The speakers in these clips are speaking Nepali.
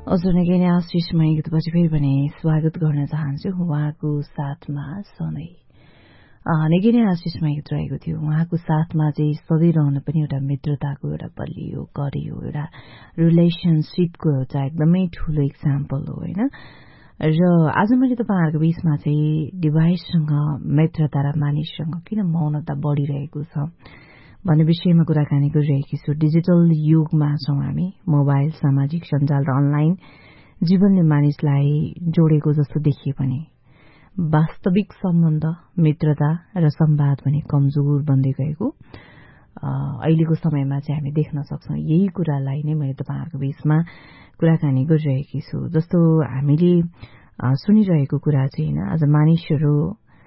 हजुर निकै नै आशिषमय गीतपछि फेरि पनि स्वागत गर्न चाहन्छु उहाँको साथमा सधैँ। निकै नै आशिषमय गीत रहेको थियो। उहाँको साथमा चाहिँ सधैँ रहन पनि एउटा मित्रताको एउटा बलियो गरियो एउटा रिलेसनसिपको एउटा एकदमै ठूलो इक्जाम्पल हो होइन। र आज मैले तपाईहरुको बीचमा चाहिँ डिभाइससँग मित्रता र मानिससँग किन मौनता बढिरहेको छ भन्ने विषयमा कुराकानी गरिरहेकी छु। डिजिटल युगमा छौं हामी। मोबाइल, सामाजिक सञ्जाल र अनलाइन जीवनले मानिसलाई जोडेको जस्तो देखिए पनि वास्तविक सम्बन्ध, मित्रता र संवाद भने कमजोर बन्दै गएको अहिलेको समयमा चाहिँ हामी देख्न सक्छौं। यही कुरालाई नै मैले तपाईहरुको बीचमा कुराकानी गरिरहेकी छु। जस्तो हामीले सुनिरहेको कुरा चाहिँ हैन, आज मानिसहरू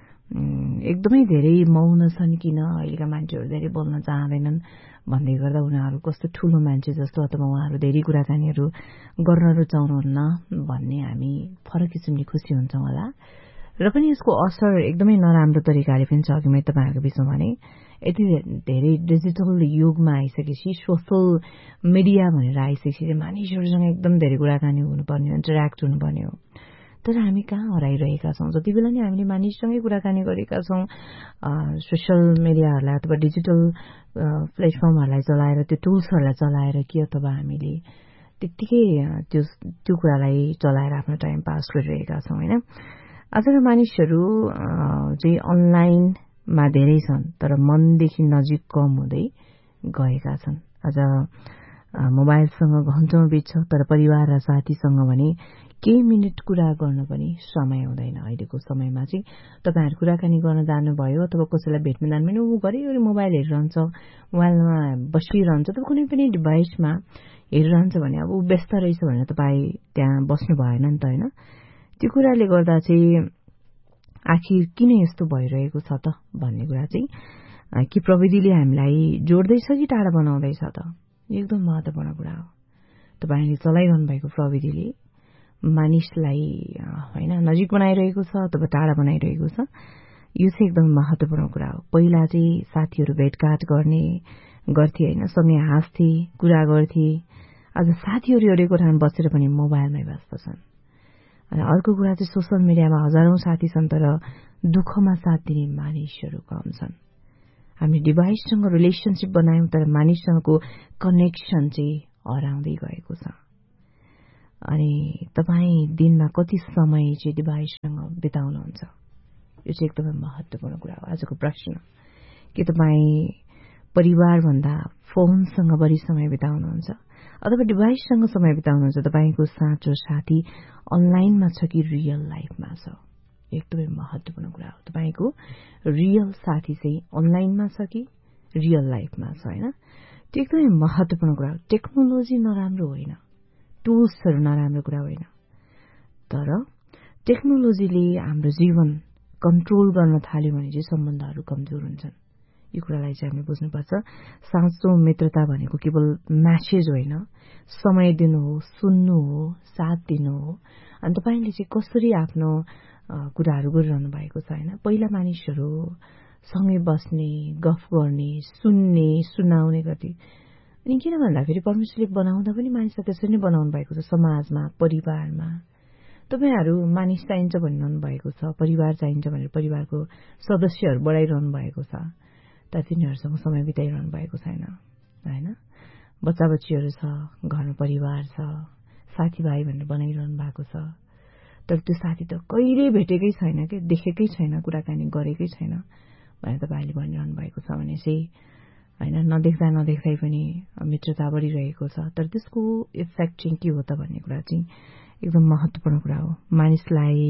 एकदमै धेरै मौन छन् किन, अहिलेका मान्छेहरू धेरै बोल्न चाहँदैनन् भन्दै गर्दा उनीहरू कस्तो ठूलो मान्छे जस्तो अथवा उहाँहरू धेरै कुराकानीहरू गर्न रुचाउनुहुन्न भन्ने हामी फरक किसिमले खुसी हुन्छौं होला। र पनि यसको असर एकदमै नराम्रो तरिकाले पनि छ। अघि मैले तपाईहरुको बीचमा भने यति धेरै डिजिटल युगमा आइसकेपछि, सोशल मिडिया भनेर आइसकेपछि मानिसहरूसँग एकदम धेरै कुराकानी हुनुपर्ने हो, इन्टरेक्ट हुनुपर्ने हो। तर हामी कहाँ हराइरहेका छौं? जति बेला नि हामीले मानिससँगै कुराकानी गरेका छौं, सोशल मिडियाहरूलाई अथवा डिजिटल प्लेटफर्महरूलाई चलाएर, त्यो टुल्सहरूलाई चलाएर कि अथवा हामीले त्यतिकै त्यो कुरालाई चलाएर आफ्नो टाइम पास गरिरहेका छौं हैन। आजका मानिसहरू चाहिँ अनलाइनमा धेरै छन् तर मनदेखि नजिक कम हुँदै गएका छन्। आज मोबाइलसँग घण्टौं बित्छ तर परिवार र साथीसँग भने केही मिनट कुरा गर्न पनि समय हुँदैन। अहिलेको समयमा चाहिँ तपाईहरु कुराकानी गर्न जानुभयो अथवा कसैलाई भेट्न जानुभयो, ऊ घरिघरि मोबाइल हेरिरहन्छ, मोबाइलमा बसिरहन्छ, त कुनै पनि डिभाइसमा हेरिरहन्छ भने अब ऊ व्यस्त रहेछ भनेर तपाई त्यहाँ बस्नु भएन नि त हैन। त्यो कुराले गर्दा चाहिँ आखिर किन यस्तो भइरहेको छ त भन्ने कुरा चाहिँ कि प्रविधिले हामीलाई जोड्दैछ कि टाढा बनाउँदैछ त, एकदम महत्त्वपूर्ण कुरा हो। तपाईले चलाइरहनु भएको प्रविधिले मानिसलाई हैन नजिक बनाइरहेको छ अथवा टाढा बनाइरहेको छ, यो चाहिँ एकदम महत्त्वपूर्ण कुरा हो। पहिला चाहिँ साथीहरू भेटघाट गर्थे हैन, सँगै हाँस्थे, कुरा गर्थे। आज साथीहरू एउटै कोठामा बसेर पनि मोबाइलमै व्यस्त छन्। अनि अर्को कुरा चाहिँ सोशल मिडियामा हजारौं साथी छन् तर दुःखमा साथ दिने मानिसहरू कम छन्। हामी डिभाइससँग रिलेसनशिप बनायौं तर मानिससँगको कनेक्सन चाहिँ हराउँदै गएको छ। अनि तपाई दिनमा कति समय चाहिँ डिभाइससँग बिताउनुहुन्छ? यो चाहिँ एकदमै महत्त्वपूर्ण कुरा हो। आजको प्रश्न के तपाई परिवार भन्दा फोनसँग बढी समय बिताउनुहुन्छ अथवा डिभाइससँग समय बिताउनुहुन्छ? तपाईको साँचो साथी अनलाइनमा छ कि रियल लाइफमा छ? एकदमै महत्त्वपूर्ण कुरा हो। तपाईको रियल साथी चाहिँ अनलाइनमा छ कि रियल लाइफमा छ हैन? त्यो एकदमै महत्त्वपूर्ण कुरा हो। टेक्नोलोजी नराम्रो होइन, टुल्सहरू नराम्रो कुरा होइन, तर टेक्नोलोजीले हाम्रो जीवन कन्ट्रोल गर्न थाल्यो भने चाहिँ सम्बन्धहरू कमजोर हुन्छन्। यो कुरालाई चाहिँ हामीले बुझ्नुपर्छ। साँचो मित्रता भनेको केवल म्यासेज होइन, समय दिनु हो, सुन्नु हो, साथ दिनु हो। अनि तपाईले चाहिँ कसरी आफ्नो कुराहरू गरिरहनु भएको छ हैन। पहिला मानिसहरू सँगै बस्ने, गफ गर्ने, सुन्ने, सुनाउने गर्थे। अनि किन भन्दाखेरि परमेश्वरले बनाउँदा पनि मानिसलाई त्यसरी नै बनाउनु भएको छ। समाजमा, परिवारमा तपाईहरु मानिस चाहिन्छ भन्नु भएको छ, परिवार चाहिन्छ भनेर परिवारको सदस्यहरू बढाइरहनु भएको छ, तर तिनीहरूसँग समय बिताइरहनु भएको छैन हैन। बच्चा बच्चीहरू छ, घरमा परिवार छ, साथीभाइ भनेर बनाइरहनु भएको छ, तर त्यो साथी त कहिले भेटेकै छैन के, देखेकै छैन, कुराकानी गरेकै छैन भनेर तपाईले भनिरहनु भएको छ भने चाहिँ हैन, नदेख्दै पनि मित्रता बढिरहेको छ। तर त्यसको इफेक्ट चाहिँ के हो त भन्ने कुरा चाहिँ एकदम महत्त्वपूर्ण कुरा हो। मानिसलाई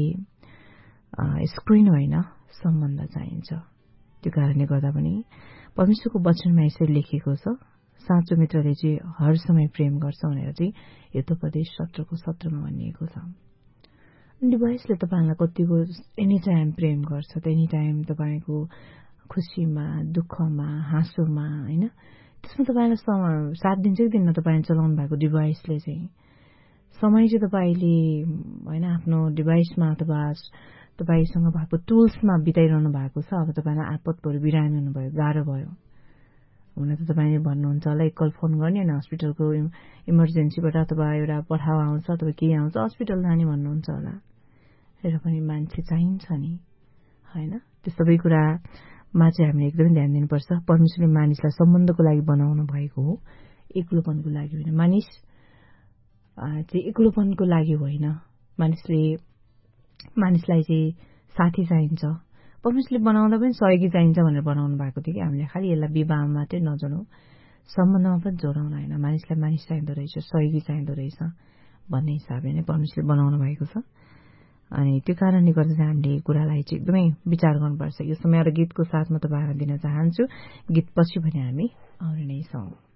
स्क्रिन होइन सम्बन्ध चाहिन्छ। त्यो कारणले गर्दा पनि परमेश्वरको वचनमा यसरी लेखिएको छ, साँचो मित्रले चाहिँ हर समय प्रेम गर्छ भनेर चाहिँ हितोपदेश 17:17 भनिएको छ। डिभाइसले तपाईलाई कतिको एनी टाइम प्रेम गर्छ त, एनी टाइम तपाईको खुसीमा, दुःखमा, हाँसोमा हैन, त्यसमा तपाईलाई साथ दिन्छ कि दिन्न? तपाईले चलाउनु भएको डिभाइसले चाहिँ समय चाहिँ तपाईले हैन आफ्नो डिभाइसमा अथवा तपाईसँग भएको टुल्समा बिताइरहनु भएको छ। अब तपाईलाई आपत पऱ्यो, बिरामी हुनुभयो, गाह्रो भयो हुन त तपाईँले भन्नुहुन्छ होला एकल फोन गर्ने अनि हस्पिटलको इमर्जेन्सीबाट अथवा एउटा पठाउ आउँछ अथवा के आउँछ हस्पिटल जाने भन्नुहुन्छ होला र पनि मान्छे चाहिन्छ नि हैन त्यो सबै कुरामा चाहिँ हामीले एकदमै ध्यान दिनुपर्छ परमेश्वरले मानिसलाई सम्बन्धको लागि बनाउनु भएको हो एक्लोपनको लागि होइन मानिस चाहिँ एक्लोपनको लागि होइन मानिसलाई चाहिँ साथी चाहिन्छ परमेश्वरले बनाउँदा पनि सहयोगी चाहिन्छ भनेर बनाउनु भएको थियो कि हामीले खालि यसलाई विवाहमा मात्रै नजोडौँ सम्बन्धमा पनि जोडाउन होइन मानिसलाई मानिस चाहिँदो रहेछ सहयोगी चाहिँदो रहेछ भन्ने हिसाबले नै परमेश्वरले बनाउनु भएको छ अनि त्यो कारणले गर्दा चाहिँ हामीले यो कुरालाई चाहिँ एकदमै विचार गर्नुपर्छ यो समय एउटा गीतको साथमा तपाईँहरूलाई दिन चाहन्छु गीत पछि भने हामी आउने नै छौँ